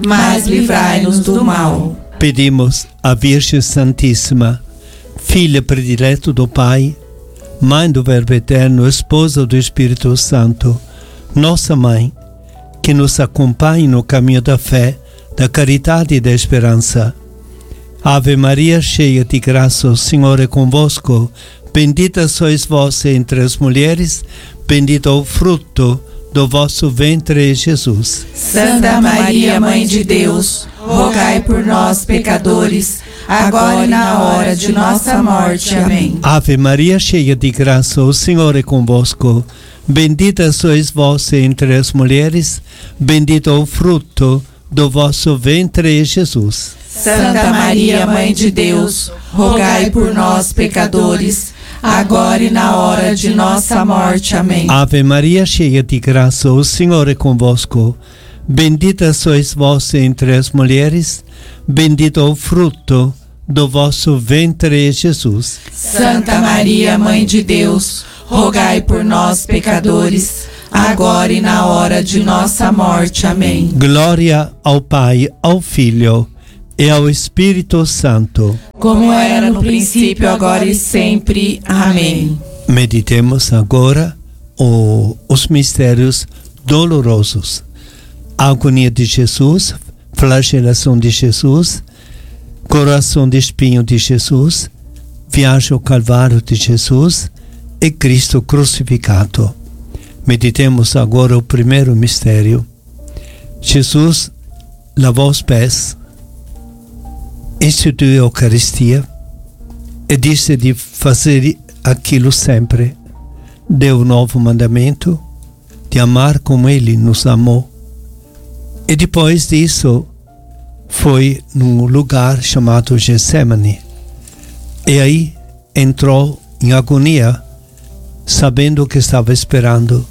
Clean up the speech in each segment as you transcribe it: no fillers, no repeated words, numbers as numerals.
mas livrai-nos do mal. Pedimos à Virgem Santíssima, Filha predileta do Pai, Mãe do Verbo Eterno, Esposa do Espírito Santo, nossa Mãe, que nos acompanhe no caminho da fé, da caridade e da esperança. Ave Maria, cheia de graça, o Senhor é convosco. Bendita sois vós entre as mulheres, bendito é o fruto do vosso ventre, Jesus. Santa Maria, Mãe de Deus, rogai por nós, pecadores, agora e na hora de nossa morte. Amém. Ave Maria, cheia de graça, o Senhor é convosco. Bendita sois vós entre as mulheres, bendito é o fruto do vosso ventre, Jesus. Santa Maria, Mãe de Deus, rogai por nós, pecadores, agora e na hora de nossa morte. Amém. Ave Maria, cheia de graça, o Senhor é convosco. Bendita sois vós entre as mulheres, bendito é o fruto do vosso ventre, Jesus. Santa Maria, Mãe de Deus, rogai por nós, pecadores, agora e na hora de nossa morte. Amém. Glória ao Pai, ao Filho e ao Espírito Santo, como era no princípio, agora e sempre. Amém. Meditemos agora os mistérios dolorosos. A agonia de Jesus, flagelação de Jesus, coração de espinho de Jesus, viagem ao Calvário de Jesus e Cristo crucificado. Meditemos agora o primeiro mistério. Jesus lavou os pés, instituiu a Eucaristia e disse de fazer aquilo sempre. Deu um novo mandamento de amar como Ele nos amou. E depois disso foi num lugar chamado Getsemane. E aí entrou em agonia, sabendo que estava esperando,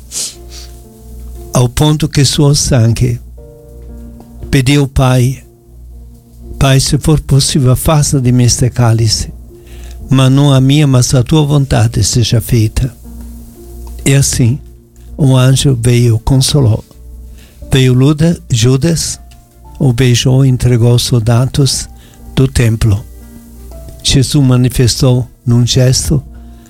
ao ponto que suou sangue. Pediu ao Pai: Pai, se for possível, afasta de mim este cálice, mas não a minha, mas a tua vontade seja feita. E assim, o anjo veio, consolou. Veio Judas, o beijou e entregou aos soldados do templo. Jesus manifestou num gesto,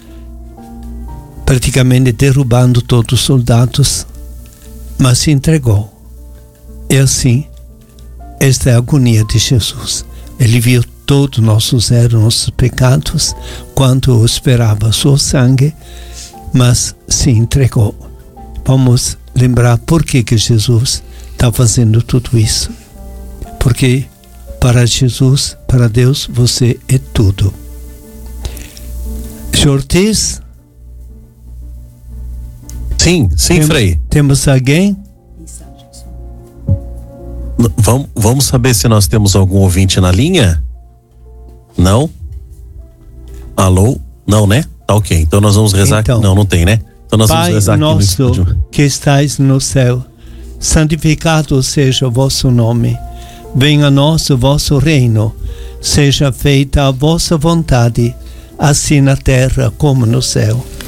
praticamente derrubando todos os soldados, mas se entregou. E assim, esta é a agonia de Jesus. Ele viu todos nossos erros, nossos pecados, quanto esperava seu sangue, mas se entregou. Vamos lembrar por que Jesus está fazendo tudo isso. Porque para Jesus, para Deus, você é tudo. Ortiz? Sim, Frei. Temos alguém? Vamos saber se nós temos algum ouvinte na linha? Não? Alô? Não, né? Tá ok. Então nós vamos rezar. Então, não tem, né? Então nós Pai vamos rezar aqui nosso no estúdio. que estais no céu, santificado seja o vosso nome. Venha a nós o vosso reino. Seja feita a vossa vontade, assim na terra como no céu.